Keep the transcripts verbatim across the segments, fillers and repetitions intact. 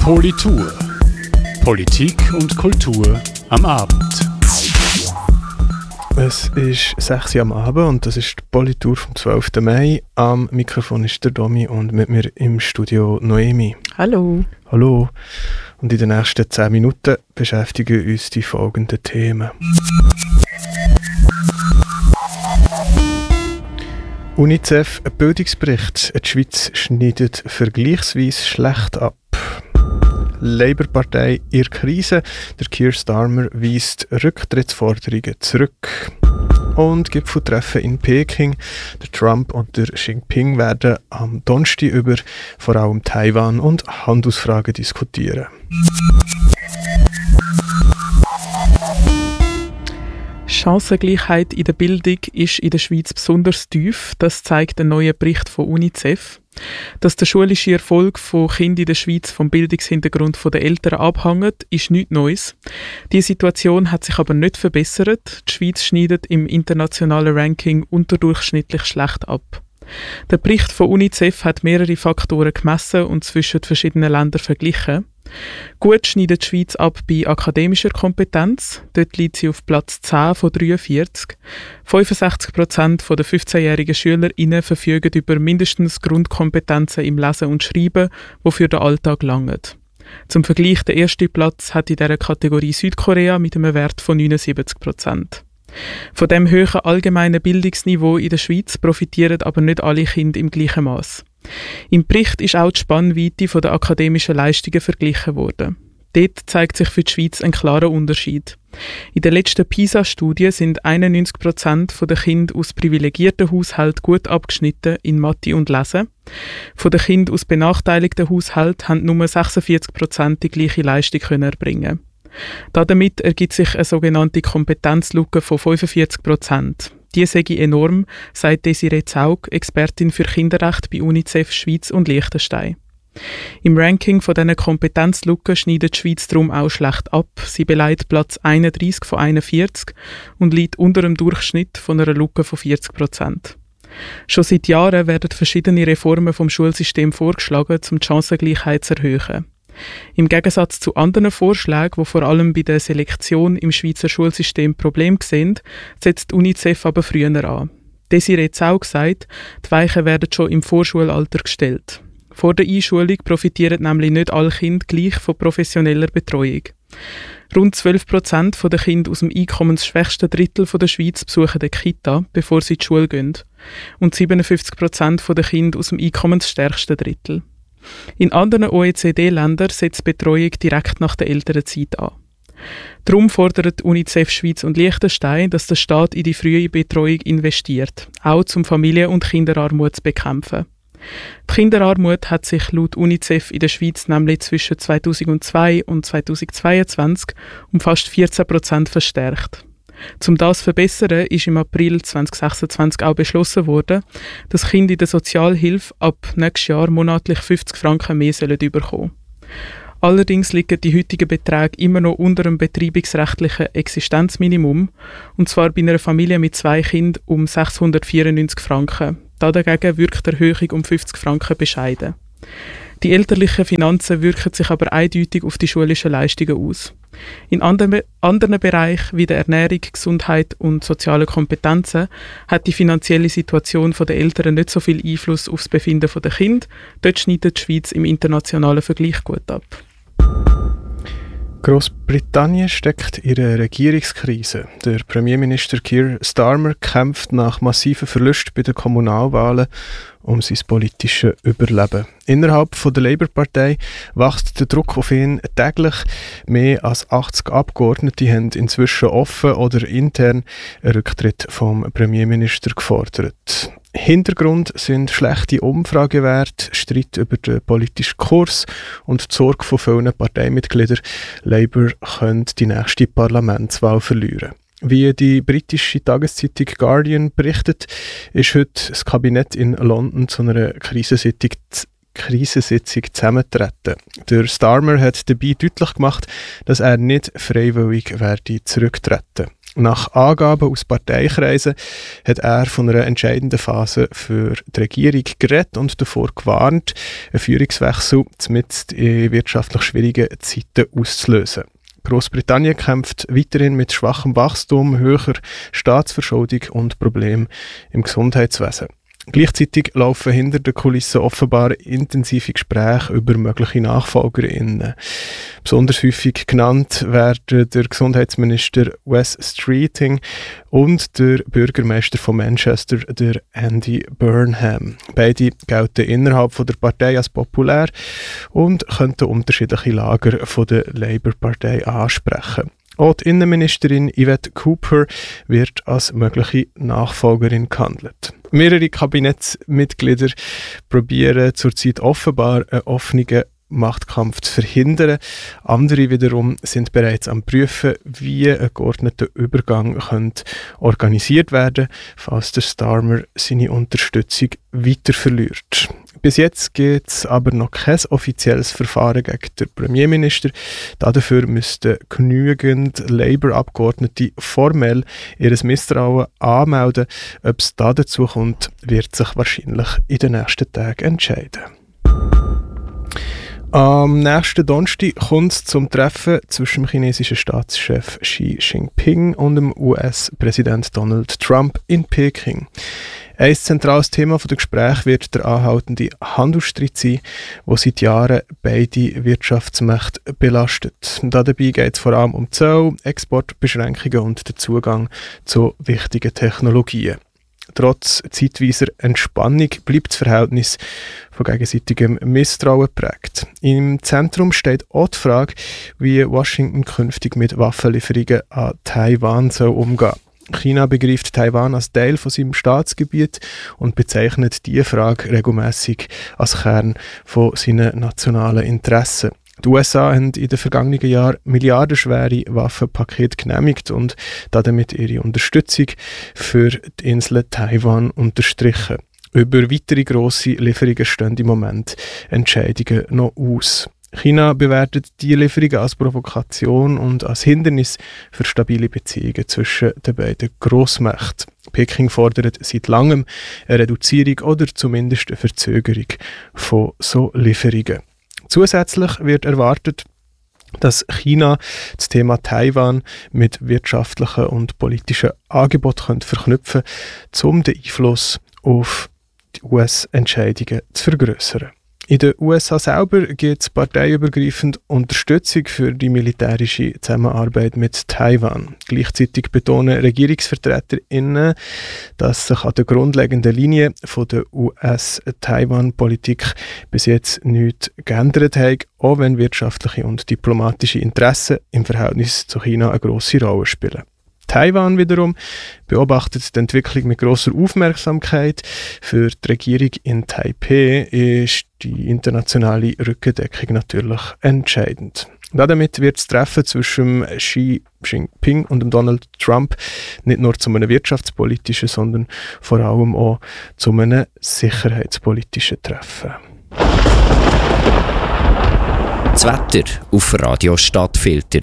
Politur. Politik und Kultur am Abend. Es ist sechs Uhr am Abend und das ist die Politur vom zwölften Mai. Am Mikrofon ist der Domi und mit mir im Studio Noemi. Hallo. Hallo. Und in den nächsten zehn Minuten beschäftigen uns die folgenden Themen. UNICEF, ein Bildungsbericht. Die Schweiz schneidet vergleichsweise schlecht ab. Labour-Partei in der Krise. Der Keir Starmer weist Rücktrittsforderungen zurück. Und Gipfeltreffen in Peking. Der Trump und der Xi Jinping werden am Donnerstag über vor allem Taiwan und Handelsfragen diskutieren. Chancengleichheit in der Bildung ist in der Schweiz besonders tief. Das zeigt ein neuer Bericht von UNICEF. Dass der schulische Erfolg von Kindern in der Schweiz vom Bildungshintergrund der Eltern abhängt, ist nichts Neues. Die Situation hat sich aber nicht verbessert. Die Schweiz schneidet im internationalen Ranking unterdurchschnittlich schlecht ab. Der Bericht von UNICEF hat mehrere Faktoren gemessen und zwischen verschiedenen Ländern verglichen. Gut schneidet die Schweiz ab bei akademischer Kompetenz. Dort liegt sie auf Platz zehn von dreiundvierzig. fünfundsechzig Prozent der fünfzehnjährigen SchülerInnen verfügen über mindestens Grundkompetenzen im Lesen und Schreiben, die für den Alltag langen. Zum Vergleich, der erste Platz hat in dieser Kategorie Südkorea mit einem Wert von neunundsiebzig Prozent. Von dem hohen allgemeinen Bildungsniveau in der Schweiz profitieren aber nicht alle Kinder im gleichen Maß. Im Bericht ist auch die Spannweite der akademischen Leistungen verglichen worden. Dort zeigt sich für die Schweiz ein klarer Unterschied. In der letzten PISA-Studie sind einundneunzig Prozent der Kinder aus privilegierten Haushalten gut abgeschnitten in Mathe und Lesen. Von den Kindern aus benachteiligten Haushalten haben nur sechsundvierzig Prozent die gleiche Leistung können erbringen. Damit ergibt sich eine sogenannte Kompetenzlücke von fünfundvierzig Prozent. Die sei enorm, sagt Desiree Zaug, Expertin für Kinderrecht bei UNICEF Schweiz und Liechtenstein. Im Ranking von diesen Kompetenzlücken schneidet die Schweiz darum auch schlecht ab. Sie belegt Platz einunddreißig von einundvierzig und liegt unter dem Durchschnitt von einer Lücke von vierzig Prozent. Schon seit Jahren werden verschiedene Reformen vom Schulsystem vorgeschlagen, um die Chancengleichheit zu erhöhen. Im Gegensatz zu anderen Vorschlägen, die vor allem bei der Selektion im Schweizer Schulsystem Probleme sehen, setzt die UNICEF aber früher an. Desiree Zaug sagt, die Weichen werden schon im Vorschulalter gestellt. Vor der Einschulung profitieren nämlich nicht alle Kinder gleich von professioneller Betreuung. Rund zwölf Prozent der Kinder aus dem einkommensschwächsten Drittel der Schweiz besuchen die Kita, bevor sie in die Schule gehen. Und siebenundfünfzig Prozent der Kinder aus dem einkommensstärksten Drittel. In anderen O E C D-Ländern setzt die Betreuung direkt nach der Elternzeit an. Darum fordert UNICEF Schweiz und Liechtenstein, dass der Staat in die frühe Betreuung investiert, auch um Familien- und Kinderarmut zu bekämpfen. Die Kinderarmut hat sich laut UNICEF in der Schweiz nämlich zwischen zweitausendzwei und zweitausendzweiundzwanzig um fast vierzehn Prozent verstärkt. Um das zu verbessern, ist im April zweitausendsechsundzwanzig auch beschlossen worden, dass Kinder in der Sozialhilfe ab nächstes Jahr monatlich fünfzig Franken mehr sollen bekommen. Allerdings liegen die heutigen Beträge immer noch unter dem betreibungsrechtlichen Existenzminimum, und zwar bei einer Familie mit zwei Kindern um sechshundertvierundneunzig Franken. Dagegen wirkt die Erhöhung um fünfzig Franken bescheiden. Die elterlichen Finanzen wirken sich aber eindeutig auf die schulischen Leistungen aus. In anderen, anderen Bereichen wie der Ernährung, Gesundheit und sozialen Kompetenzen hat die finanzielle Situation der Eltern nicht so viel Einfluss auf das Befinden der Kinder. Dort schneidet die Schweiz im internationalen Vergleich gut ab. Großbritannien steckt in einer Regierungskrise. Der Premierminister Keir Starmer kämpft nach massiven Verlusten bei den Kommunalwahlen um sein politisches Überleben. Innerhalb von der Labour-Partei wächst der Druck auf ihn täglich. Mehr als achtzig Abgeordnete haben inzwischen offen oder intern einen Rücktritt vom Premierminister gefordert. Hintergrund sind schlechte Umfragewerte, Streit über den politischen Kurs und die Sorge von vielen Parteimitgliedern. Labour könnte die nächste Parlamentswahl verlieren. Wie die britische Tageszeitung Guardian berichtet, ist heute das Kabinett in London zu einer Krisensitzung Krisensitzung zusammentreten. Der Starmer hat dabei deutlich gemacht, dass er nicht freiwillig werde zurücktreten. Nach Angaben aus Parteikreisen hat er von einer entscheidenden Phase für die Regierung geredet und davor gewarnt, einen Führungswechsel mitten in wirtschaftlich schwierigen Zeiten auszulösen. Großbritannien kämpft weiterhin mit schwachem Wachstum, höherer Staatsverschuldung und Problemen im Gesundheitswesen. Gleichzeitig laufen hinter den Kulissen offenbar intensive Gespräche über mögliche NachfolgerInnen. Besonders häufig genannt werden der Gesundheitsminister Wes Streeting und der Bürgermeister von Manchester, der Andy Burnham. Beide gelten innerhalb der Partei als populär und könnten unterschiedliche Lager von der Labour-Partei ansprechen. Auch die Innenministerin Yvette Cooper wird als mögliche Nachfolgerin gehandelt. Mehrere Kabinettsmitglieder probieren zurzeit offenbar einen offenen Machtkampf zu verhindern. Andere wiederum sind bereits am Prüfen, wie ein geordneter Übergang könnte organisiert werden könnte, falls der Starmer seine Unterstützung weiter verliert. Bis jetzt gibt es aber noch kein offizielles Verfahren gegen den Premierminister. Dafür müssten genügend Labour-Abgeordnete formell ihr Misstrauen anmelden. Ob es da dazu kommt, wird sich wahrscheinlich in den nächsten Tagen entscheiden. Am nächsten Donnerstag kommt es zum Treffen zwischen dem chinesischen Staatschef Xi Jinping und dem U S-Präsident Donald Trump in Peking. Ein zentrales Thema der Gespräche wird der anhaltende Handelsstreit sein, der seit Jahren beide Wirtschaftsmächte belastet. Dabei geht es vor allem um Zoll, Exportbeschränkungen und den Zugang zu wichtigen Technologien. Trotz zeitweiser Entspannung bleibt das Verhältnis von gegenseitigem Misstrauen geprägt. Im Zentrum steht auch die Frage, wie Washington künftig mit Waffenlieferungen an Taiwan soll umgehen. China begreift Taiwan als Teil von seinem Staatsgebiet und bezeichnet diese Frage regelmäßig als Kern von seinen nationalen Interessen. Die U S A haben in den vergangenen Jahren milliardenschwere Waffenpakete genehmigt und damit ihre Unterstützung für die Insel Taiwan unterstrichen. Über weitere grosse Lieferungen stehen im Moment Entscheidungen noch aus. China bewertet diese Lieferungen als Provokation und als Hindernis für stabile Beziehungen zwischen den beiden Grossmächten. Peking fordert seit langem eine Reduzierung oder zumindest eine Verzögerung von so Lieferungen. Zusätzlich wird erwartet, dass China das Thema Taiwan mit wirtschaftlichen und politischen Angeboten verknüpfen könnte, um den Einfluss auf die U S-Entscheidungen zu vergrößern. In den U S A selber gibt es parteiübergreifend Unterstützung für die militärische Zusammenarbeit mit Taiwan. Gleichzeitig betonen RegierungsvertreterInnen, dass sich an der grundlegenden Linie von der U S-Taiwan-Politik bis jetzt nichts geändert hat, auch wenn wirtschaftliche und diplomatische Interessen im Verhältnis zu China eine grosse Rolle spielen. Taiwan wiederum beobachtet die Entwicklung mit grosser Aufmerksamkeit. Für die Regierung in Taipei ist die internationale Rückendeckung natürlich entscheidend. Damit wird das Treffen zwischen Xi Jinping und Donald Trump nicht nur zu einem wirtschaftspolitischen, sondern vor allem auch zu einem sicherheitspolitischen Treffen. Das Wetter auf Radio Stadtfilter.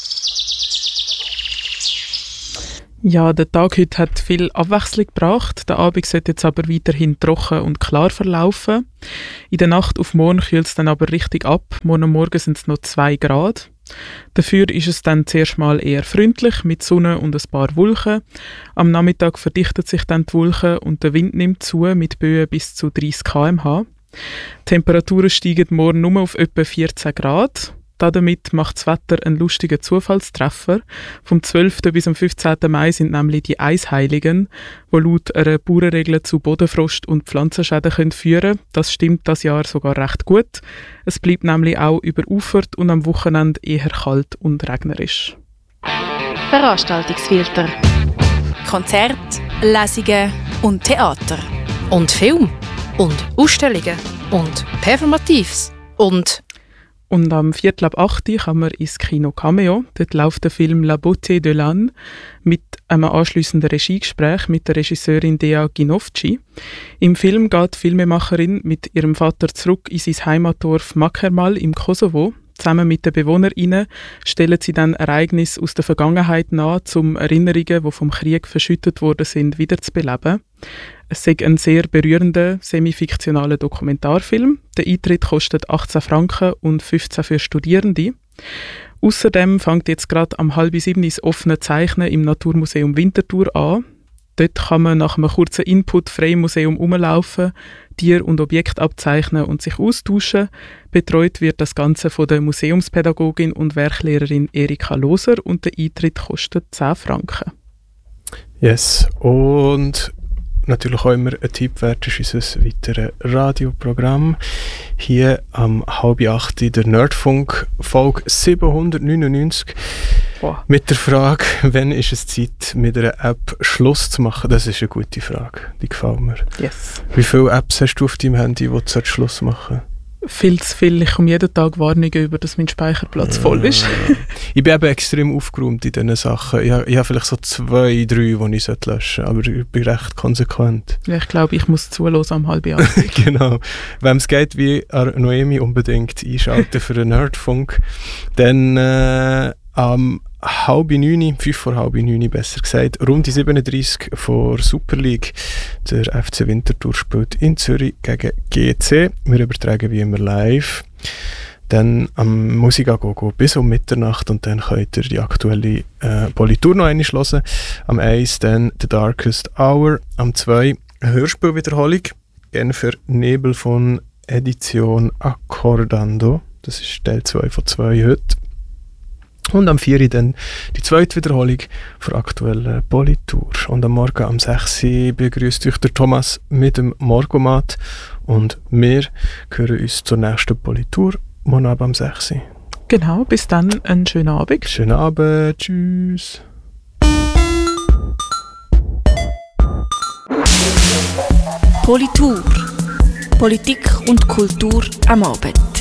Ja, der Tag heute hat viel Abwechslung gebracht. Der Abend sollte jetzt aber weiterhin trocken und klar verlaufen. In der Nacht auf morgen kühlt es dann aber richtig ab. Morgen Morgen sind es noch zwei Grad. Dafür ist es dann zuerst mal eher freundlich mit Sonne und ein paar Wolken. Am Nachmittag verdichtet sich dann die Wolken und der Wind nimmt zu mit Böen bis zu dreißig Kilometer pro Stunde. Die Temperaturen steigen morgen nur auf etwa vierzehn Grad. Damit macht das Wetter einen lustigen Zufallstreffer. Vom zwölften bis am fünfzehnten Mai sind nämlich die Eisheiligen, die laut einer Bauernregel zu Bodenfrost und Pflanzenschäden können führen. Das stimmt das Jahr sogar recht gut. Es bleibt nämlich auch überufert und am Wochenende eher kalt und regnerisch. Veranstaltungsfilter. Konzerte, Lesungen und Theater. Und Film. Und Ausstellungen. Und Performatives. Und Und am Viertel ab acht kann man ins Kino Cameo. Dort läuft der Film La Beauté de l'Âne mit einem anschliessenden Regiegespräch mit der Regisseurin Dea Ginovci. Im Film geht die Filmemacherin mit ihrem Vater zurück in sein Heimatdorf Makermal im Kosovo. Zusammen mit den BewohnerInnen stellen sie dann Ereignisse aus der Vergangenheit nach, um Erinnerungen, die vom Krieg verschüttet worden sind, wieder zu beleben. Es ist ein sehr berührender, semi-fiktionaler Dokumentarfilm. Der Eintritt kostet achtzehn Franken und fünfzehn für Studierende. Außerdem fängt jetzt gerade am halb sieben das offene Zeichnen im Naturmuseum Winterthur an. Dort kann man nach einem kurzen Input frei im Museum rumlaufen, Tier- und Objekte abzeichnen und sich austauschen. Betreut wird das Ganze von der Museumspädagogin und Werklehrerin Erika Loser und der Eintritt kostet zehn Franken. Yes, und natürlich auch immer ein Tipp wert ist unser weiteres Radioprogramm. Hier am halb acht der Nerdfunk, Folge siebenhundertneunundneunzig. Wow. Mit der Frage, wann ist es Zeit, mit einer App Schluss zu machen? Das ist eine gute Frage, die gefällt mir. Yes. Wie viele Apps hast du auf deinem Handy, wo du Schluss machen sollst? Viel zu viel. Ich komme jeden Tag Warnungen über, dass mein Speicherplatz voll ist. Ich bin eben extrem aufgeräumt in diesen Sachen. Ich habe, ich habe vielleicht so zwei, drei, die ich löschen sollte, aber ich bin recht konsequent. Ja, ich glaube, ich muss zuhören am halb Jahr. Genau. Wenn es geht wie Noemi, unbedingt einschalten für den Nerdfunk. Dann äh, am halb neun, fünf vor halb neun besser gesagt, Runde siebenunddreissig vor Super League. Der F C Winterthur spielt in Zürich gegen G C. Wir übertragen wie immer live. Dann am Musikagogo bis um Mitternacht und dann könnt ihr die aktuelle äh, Politur noch einmal hören. Am eins dann The Darkest Hour. Am zwei eine Hörspielwiederholung. Genfer Nebel von Edition Accordando. Das ist Teil zwei von zwei heute. Und am vier dann die zweite Wiederholung der aktuellen Politur. Und am Morgen am sechs begrüßt euch der Thomas mit dem Morgomat. Und wir hören uns zur nächsten Politur morgen Abend am sechs. Genau, bis dann, einen schönen Abend. Schönen Abend, tschüss. Politur. Politik und Kultur am Abend.